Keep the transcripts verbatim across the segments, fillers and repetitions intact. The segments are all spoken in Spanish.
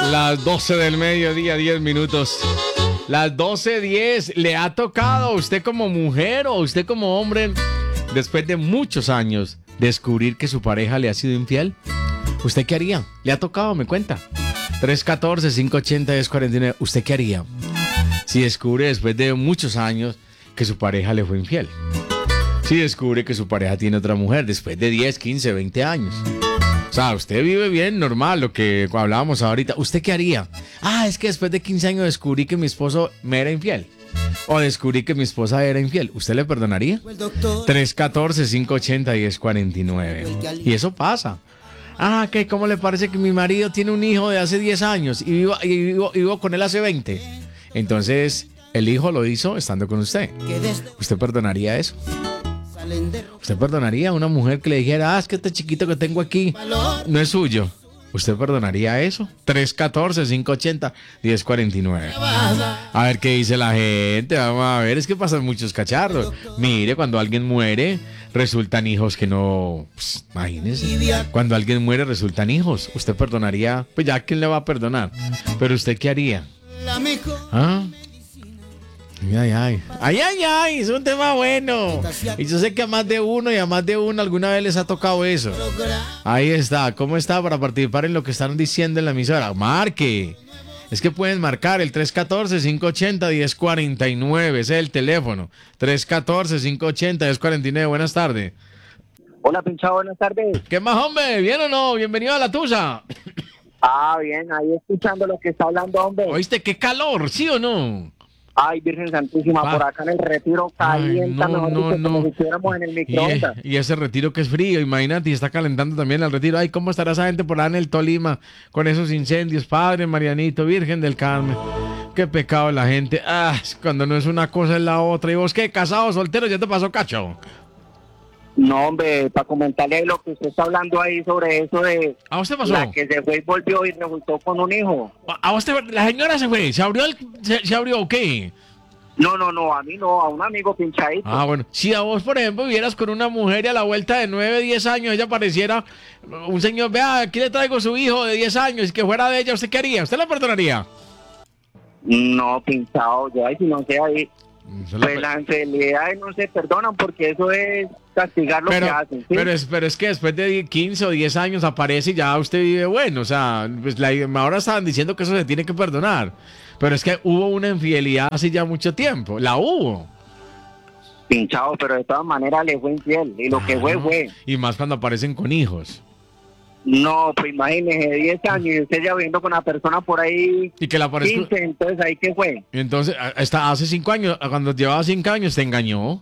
Las doce del mediodía, diez minutos. Las doce diez. ¿Le ha tocado a usted como mujer o a usted como hombre, después de muchos años, descubrir que su pareja le ha sido infiel? ¿Usted qué haría? ¿Le ha tocado? Me cuenta. tres uno cuatro, cinco ocho cero, uno cero cuatro nueve. ¿Usted qué haría si descubre después de muchos años que su pareja le fue infiel? Si descubre que su pareja tiene otra mujer después de diez, quince, veinte años. O sea, usted vive bien, normal, lo que hablábamos ahorita. ¿Usted qué haría? Ah, es que después de quince años descubrí que mi esposo me era infiel. O descubrí que mi esposa era infiel. ¿Usted le perdonaría? tres uno cuatro, cinco ocho cero, uno cero cuatro nueve. Y eso pasa. Ah, ¿qué? ¿Cómo le parece que mi marido tiene un hijo de hace diez años y vivo, y vivo, y vivo con él hace veinte? Entonces, el hijo lo hizo estando con usted. ¿Usted perdonaría eso? ¿Usted perdonaría a una mujer que le dijera, ah, es que este chiquito que tengo aquí no es suyo? ¿Usted perdonaría eso? tres uno cuatro, cinco ocho cero, uno cero cuatro nueve. A ver qué dice la gente. Vamos a ver, es que pasan muchos cacharros. Mire, cuando alguien muere, resultan hijos que no... Pues, imagínese. Cuando alguien muere, resultan hijos. ¿Usted perdonaría? Pues ya, ¿quién le va a perdonar? Pero ¿usted qué haría? ¿Ah? Ay, ay, ay, ay, ay, es un tema bueno. Y yo sé que a más de uno y a más de uno alguna vez les ha tocado eso. Ahí está, ¿cómo está para participar en lo que están diciendo en la emisora? Marque. Es que pueden marcar el tres uno cuatro, cinco ocho cero, uno cero cuatro nueve. Ese es el teléfono. tres uno cuatro, cinco ocho cero, uno cero cuatro nueve. Buenas tardes. Hola, Pinchado, buenas tardes. ¿Qué más, hombre? ¿Bien o no? Bienvenido a La Tusa. Ah, bien, ahí escuchando lo que está hablando, hombre. ¿Oíste qué calor? ¿Sí o no? Ay, Virgen Santísima, Pa. por acá en el retiro calienta, Ay, no, mejor no, dicho, no. como si estuviéramos en el Y, microondas. y ese retiro que es frío, imagínate, y está calentando también el retiro. Ay, ¿cómo estará esa gente por allá en el Tolima con esos incendios? Padre Marianito, Virgen del Carmen. Qué pecado la gente. Ah, cuando no es una cosa es la otra. ¿Y vos qué? ¿Casado, soltero? ¿Ya te pasó cacho? No, hombre, para comentarle lo que usted está hablando ahí sobre eso de ¿A vos te pasó? la que se fue y volvió y resultó con un hijo. ¿A vos te... La señora se fue? ¿Se abrió el... ¿Se, se abrió o qué? No, no, no, a mí no, a un amigo pinchadito. Ah, bueno. Si a vos, por ejemplo, vivieras con una mujer y a la vuelta de nueve, diez años ella pareciera un señor, vea, aquí le traigo su hijo de diez años y que fuera de ella, ¿usted qué haría? ¿Usted la perdonaría? No, Pinchado, yo ahí si no sé ahí. Se la Pues per- las infidelidades no se perdonan porque eso es castigar lo pero, que hacen. ¿sí? pero, es, pero es que después de quince o diez años aparece y ya usted vive bueno. O sea, pues la, ahora estaban diciendo que eso se tiene que perdonar. Pero es que hubo una infidelidad hace ya mucho tiempo. La hubo. Pinchado, pero de todas maneras le fue infiel. Y lo que fue, fue. Y más cuando aparecen con hijos. No, pues imagínese, diez años y usted ya viendo con una persona por ahí Y que la aparezca. quince, entonces ahí qué fue. Entonces, hasta hace cinco años, cuando llevaba cinco años, te engañó.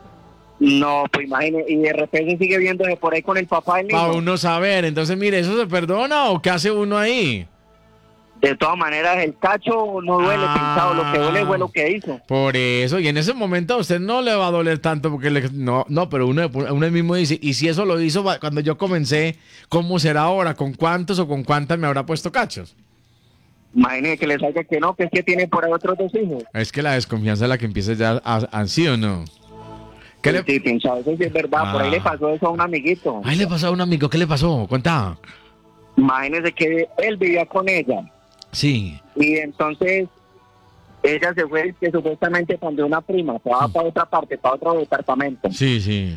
No, pues imagínese, y de repente sigue viéndose por ahí con el papá del Para niño. uno saber. Entonces, mire, ¿eso se perdona o qué hace uno ahí? De todas maneras, el cacho no duele, Ah. Pinchado, lo que duele fue lo que hizo. Por eso, y en ese momento a usted no le va a doler tanto porque le- no, no, pero uno, uno mismo dice, y si eso lo hizo cuando yo comencé, ¿cómo será ahora? ¿Con cuántos o con cuántas me habrá puesto cachos? Imagínese que le salga que no, que es que tiene por ahí otros dos hijos. Es que la desconfianza es la que empieza ya a, a- ¿sí o no? ¿Qué le... Sí, Pinchado, eso sí es verdad, por ahí Ah. le pasó eso a un amiguito. Ay, le pasó a un amigo, ¿qué le pasó? Cuenta. Imagínese que él vivía con ella. Sí. Y entonces ella se fue que supuestamente cuando una prima se va para otra parte, para otro departamento. Sí, sí.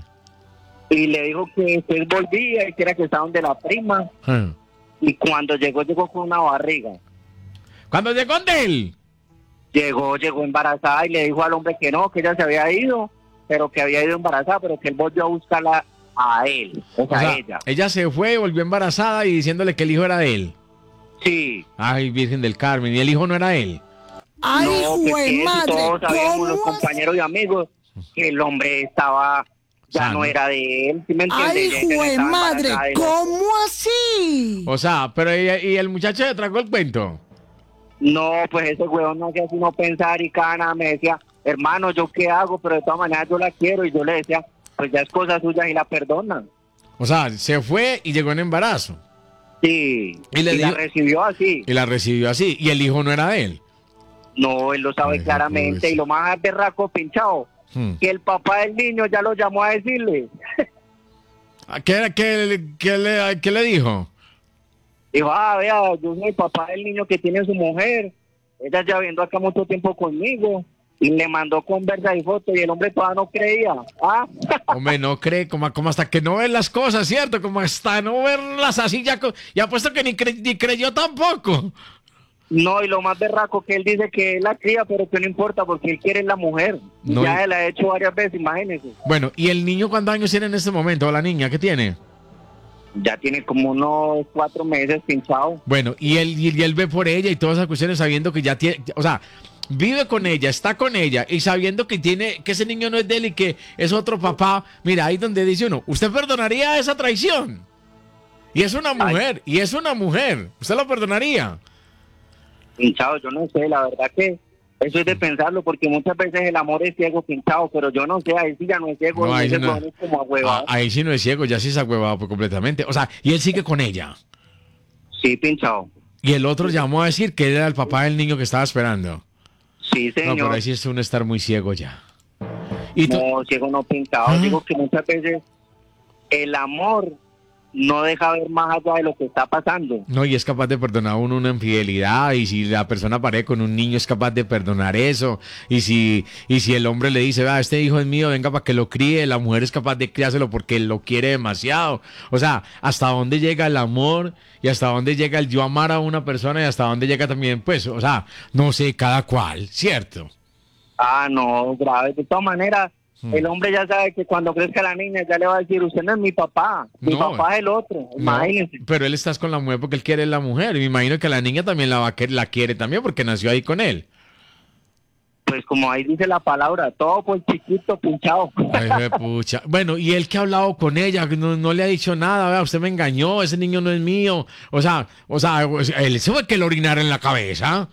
Y le dijo que él volvía y que era que estaba donde la prima. Ah. Y cuando llegó, llegó con una barriga. Cuando llegó de él. Llegó, llegó embarazada y le dijo al hombre que no, que ella se había ido, pero que había ido embarazada, pero que él volvió a buscarla a él, o sea, O sea, a ella. ella se fue, volvió embarazada y diciéndole que el hijo era de él. Sí. Ay, Virgen del Carmen, y el hijo no era él. ¡Ay, No, que jue sí, eso madre! todos sabíamos, los ¿Cómo así? compañeros y amigos, que el hombre estaba, ya Sano. no era de él, ¿sí me entiendes? ¡Ay, Ella ya jue estaba madre! embarazada de él. ¿Cómo así? O sea, pero y, y el muchacho le tragó el cuento. No, pues ese huevón no hacía sino pensar y cada nada me decía, hermano, ¿yo qué hago? Pero de todas maneras yo la quiero, y yo le decía, pues ya es cosa suya y la perdonan. O sea, se fue y llegó en embarazo. Sí, Y y, le la dio- recibió así. Y la recibió así. Y el hijo no era de él. No, él lo sabe Ay, claramente, pues. y lo más berraco pinchado, Hmm. que el papá del niño ya lo llamó a decirle. ¿Qué, qué, qué le, qué le dijo? Dijo, ah, vea, yo soy el papá del niño que tiene su mujer. Ella ya viendo acá mucho tiempo conmigo. Y le mandó conversa y foto y el hombre todavía no creía. ¿Ah? Hombre, no cree, como, como hasta que no ve las cosas, ¿cierto? Como hasta no verlas así, ya, co- ya puesto que ni, cre- ni creyó tampoco. No, y lo más berraco que él dice que él la cría, pero que no importa porque él quiere la mujer. Y No, ya y- él la ha hecho varias veces, imagínense. Bueno, ¿y el niño cuántos años tiene en este momento? ¿O la niña qué tiene? Ya tiene como unos cuatro meses pinchado. Bueno, y él, y él ve por ella y todas esas cuestiones sabiendo que ya tiene, o sea, vive con ella, está con ella y sabiendo que tiene, que ese niño no es de él y que es otro papá. Mira, ahí donde dice uno, ¿usted perdonaría esa traición? Y es una mujer, y es una mujer. ¿Usted lo perdonaría? Pinchado, yo no sé, la verdad que eso es de pensarlo, porque muchas veces el amor es ciego, pinchado, pero yo no sé, ahí sí ya no es ciego, No, ahí ese sí no- huevón es como Ah, ahuevado. ahí sí no es ciego, ya sí se ha huevado pues, completamente. O sea, y él sigue con ella. Sí, pinchado. Y el otro llamó a decir que él era el papá del niño que estaba esperando. Sí, No, pero señor. ahí sí es uno estar muy ciego ya. Y tú, No, ciego no pintado. Ah. Digo que muchas veces el amor no deja ver más allá de lo que está pasando. no, y es capaz de perdonar a uno una infidelidad, y si la persona aparece con un niño es capaz de perdonar eso, y si, y si el hombre le dice, vea, este hijo es mío, venga para que lo críe, la mujer es capaz de criárselo porque lo quiere demasiado. O sea, hasta dónde llega el amor y hasta dónde llega el yo amar a una persona y hasta dónde llega también, pues, o sea, no sé, cada cual, ¿cierto? Ah, no, grave. De todas maneras, Hmm. el hombre ya sabe que cuando crezca la niña ya le va a decir, usted no es mi papá, mi No. papá es el otro. No, Imagínense. pero él está con la mujer porque él quiere la mujer, y me imagino que la niña también la, va a querer- la quiere también porque nació ahí con él. Pues como ahí dice la palabra, todo por chiquito pinchado. Ay, jue pucha. Bueno, y él que ha hablado con ella, no, no le ha dicho nada, vea, usted me engañó, ese niño no es mío. O sea, o sea, él se fue que lo orinara en la cabeza.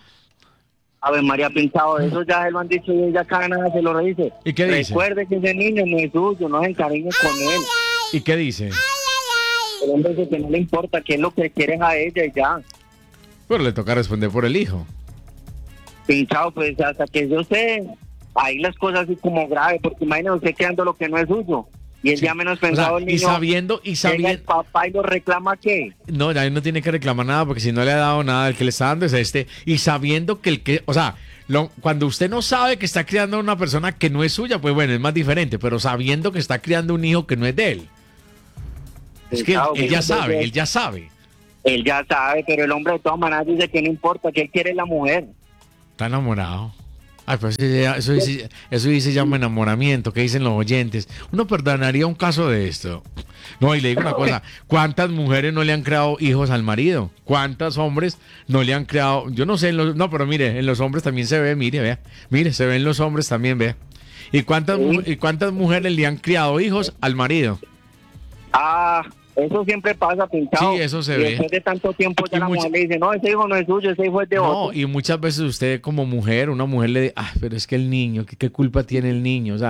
A ver, María Pinchado, eso ya se lo han dicho y ella cada nada se lo dice. ¿Y qué dice? Recuerde que ese niño no es suyo, no se encariñe con él. ¿Y qué dice? El hombre dice que no le importa, que es lo que quiere es a ella y ya. Pero le toca responder por el hijo. Pinchado, pues hasta que yo sé, ahí las cosas así como graves, porque imagínese usted quedando lo que no es suyo. Y él Sí. ya menos O sea, pensado el niño. y sabiendo, y llega el sabiendo. papá y lo reclama, ¿qué? No, ya no tiene que reclamar nada porque si no le ha dado nada, el que le está dando es este. Y sabiendo que el que, o sea, lo- cuando usted no sabe que está criando a una persona que no es suya, pues bueno, es más diferente. Pero sabiendo que está criando un hijo que no es de él. Es que él, Pinchado, él ya muchas sabe, veces él ya sabe. Él ya sabe, pero el hombre de todas maneras dice que no importa, que él quiere la mujer. Está enamorado. Ay, pues eso, ya- eso, dice, eso dice llama enamoramiento, que dicen los oyentes. Uno perdonaría un caso de esto. No, y le digo una cosa, ¿cuántas mujeres no le han creado hijos al marido? ¿Cuántos hombres no le han creado? Yo no sé, en los- no, pero mire, en los hombres también se ve, mire, vea. Mire, se ven los hombres también, vea. ¿Y cuántas, mu- y cuántas mujeres le han criado hijos al marido? Ah, eso siempre pasa, pinchado. Sí, eso se y ve. después de tanto tiempo ya Y la mucha- mujer le dice, no, ese hijo no es suyo, ese hijo es de No, otro. y muchas veces usted como mujer, una mujer le dice, ah, pero es que el niño, ¿qué, qué culpa tiene el niño? O sea,